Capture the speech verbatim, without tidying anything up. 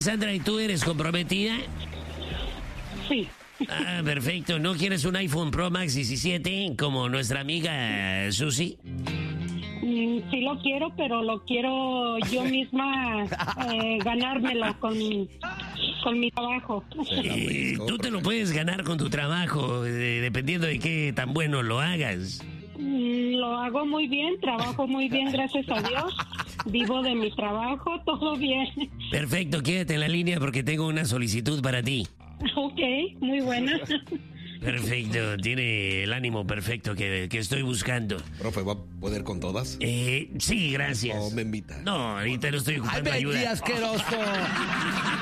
Sandra, ¿y tú eres comprometida? Sí. Ah, perfecto. ¿No quieres un iPhone Pro Max diecisiete como nuestra amiga eh, Susi? Mm, sí lo quiero, pero lo quiero yo misma eh, ganármelo con, con mi trabajo. Eh, tú te lo puedes ganar con tu trabajo, eh, dependiendo de qué tan bueno lo hagas. Mm, lo hago muy bien, trabajo muy bien, gracias a Dios. Vivo de mi trabajo, todo bien. Perfecto, quédate en la línea porque tengo una solicitud para ti. Ok, muy buena. Perfecto, tiene el ánimo perfecto que, que estoy buscando. Profe, ¿va a poder con todas? Eh, sí, gracias. ¿O me invita? No, ahorita no estoy ¡Ay, ocupando Betty, ayuda. asqueroso!